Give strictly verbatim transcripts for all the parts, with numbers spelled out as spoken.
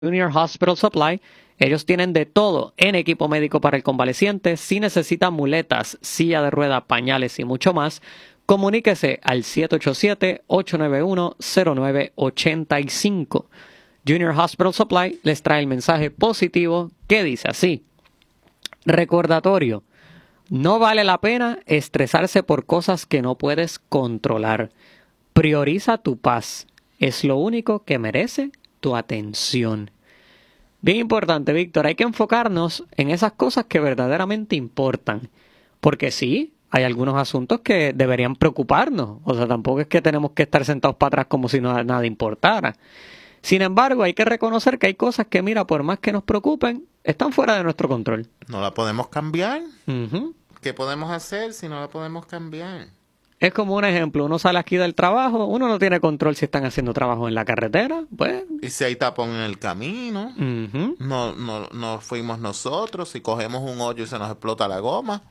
Junior Hospital Supply. Ellos tienen de todo en equipo médico para el convaleciente. Si necesita muletas, silla de rueda, pañales y mucho más, comuníquese al siete ocho siete, ocho nueve uno, cero nueve ocho cinco. Junior Hospital Supply les trae el mensaje positivo que dice así: recordatorio, no vale la pena estresarse por cosas que no puedes controlar. Prioriza tu paz. Es lo único que merece tu atención. Bien importante, Víctor, hay que enfocarnos en esas cosas que verdaderamente importan. Porque sí, hay algunos asuntos que deberían preocuparnos. O sea, tampoco es que tenemos que estar sentados para atrás como si no, nada importara. Sin embargo, hay que reconocer que hay cosas que, mira, por más que nos preocupen, están fuera de nuestro control. ¿No la podemos cambiar? Uh-huh. ¿Qué podemos hacer si no la podemos cambiar? Es como un ejemplo, uno sale aquí del trabajo, uno no tiene control si están haciendo trabajo en la carretera, pues... Y si hay tapón en el camino, uh-huh. no, no, no fuimos nosotros, si cogemos un hoyo y se nos explota la goma.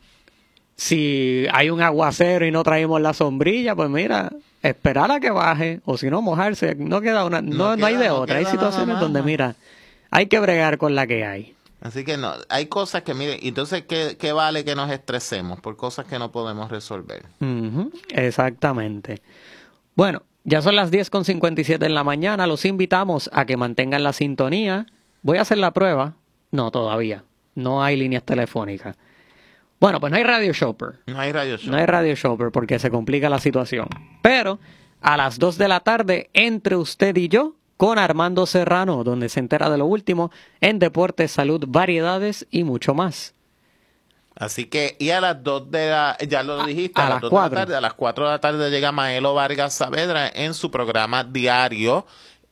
Si hay un aguacero y no traemos la sombrilla, pues mira, esperar a que baje, o si no mojarse, no queda una, no, no, no queda, hay de no otra, hay situaciones donde mira, hay que bregar con la que hay. Así que no, hay cosas que, miren, entonces, ¿qué, qué vale que nos estresemos por cosas que no podemos resolver? Uh-huh, exactamente. Bueno, ya son las diez con cincuenta y siete en la mañana, los invitamos a que mantengan la sintonía. Voy a hacer la prueba. No, todavía. No hay líneas telefónicas. Bueno, pues no hay Radio Shopper. No hay Radio Shopper. No hay Radio Shopper porque se complica la situación. Pero a las dos de la tarde, entre usted y yo, con Armando Serrano, donde se entera de lo último en deportes, salud, variedades y mucho más. Así que, y a las dos de la, ya lo dijiste, a, a, a las las dos cuatro. de la tarde, a las cuatro de la tarde llega Maelo Vargas Saavedra en su programa diario,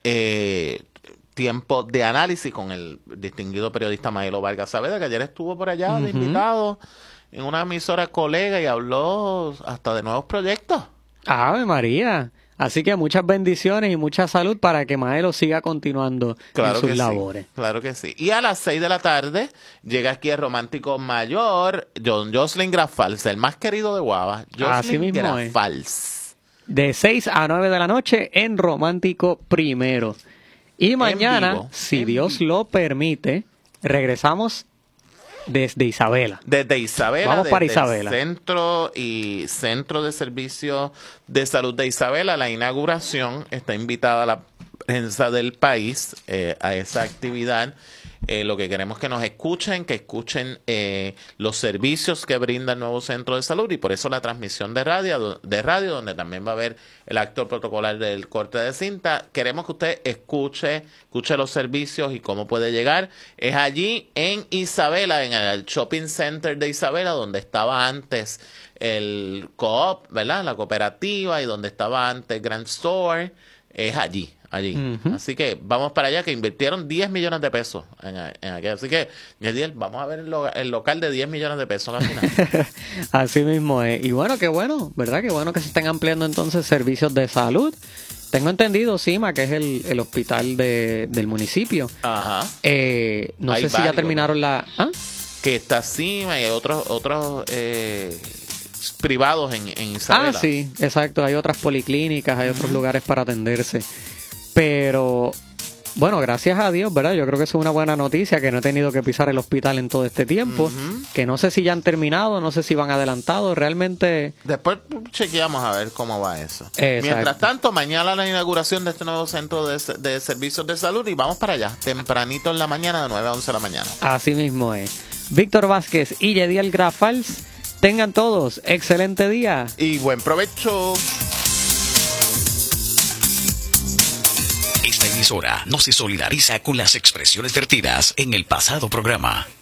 eh, Tiempo de Análisis, con el distinguido periodista Maelo Vargas Saavedra, que ayer estuvo por allá uh-huh. de invitado en una emisora colega y habló hasta de nuevos proyectos. ¡Ave María! Así que muchas bendiciones y mucha salud para que Maelo siga continuando claro en sus que labores. Sí, claro que sí. Y a las seis de la tarde llega aquí el romántico mayor, John Jocelyn Grafals, el más querido de Guava. Así mismo Grafals. Es. De seis a nueve de la noche en Romántico Primero. Y mañana, vivo, si Dios vivo. lo permite, regresamos desde Isabela. Desde Isabela. Vamos desde para Isabela. El centro y Centro de Servicios de Salud de Isabela. La inauguración está invitada a la prensa del país eh, a esa actividad. Eh, lo que queremos es que nos escuchen, que escuchen eh, los servicios que brinda el nuevo centro de salud y por eso la transmisión de radio, de radio, donde también va a haber el acto protocolar del corte de cinta. Queremos que usted escuche, escuche los servicios y cómo puede llegar. Es allí en Isabela, en el Shopping Center de Isabela, donde estaba antes el Co-op, ¿verdad? La cooperativa y donde estaba antes Grand Store. Es allí. Allí. Uh-huh. Así que vamos para allá, que invirtieron diez millones de pesos en, en aquello. Así que, Yadiel, vamos a ver el, lo, el local de diez millones de pesos al final. Así mismo es. Y bueno, qué bueno, ¿verdad? Qué bueno que se estén ampliando entonces servicios de salud. Tengo entendido, CIMA, que es el, el hospital de, del municipio. Ajá. Eh, no hay sé si varios, ya terminaron ¿no? la... ¿Ah? Que está CIMA y otros otros eh, privados en, en Isabela. Ah, sí, exacto. Hay otras policlínicas, hay uh-huh. otros lugares para atenderse. Pero, bueno, gracias a Dios, ¿verdad? Yo creo que eso es una buena noticia, que no he tenido que pisar el hospital en todo este tiempo. Uh-huh. Que no sé si ya han terminado, no sé si van adelantados, realmente... Después chequeamos a ver cómo va eso. Exacto. Mientras tanto, mañana la inauguración de este nuevo centro de, de servicios de salud y vamos para allá, tempranito en la mañana, de nueve a once de la mañana. Así mismo es. Víctor Vázquez y Yadiel Grafals, tengan todos excelente día. Y buen provecho. Esta emisora no se solidariza con las expresiones vertidas en el pasado programa.